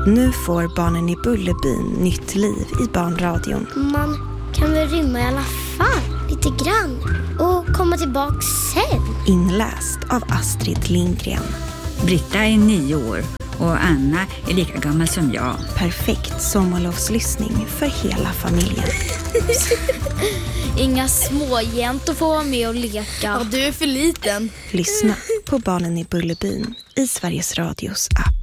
Nu får Barnen i Bullerbyn nytt liv i barnradion. Man kan väl rymma i alla fall, lite grann. Och komma tillbaka sen. Inläst av Astrid Lindgren. Britta är 9 år och Anna är lika gammal som jag. Perfekt sommarlovslyssning för hela familjen. Inga småjäntor får vara med och leka. Ja, du är för liten. Lyssna på Barnen i Bullerbyn i Sveriges Radios app.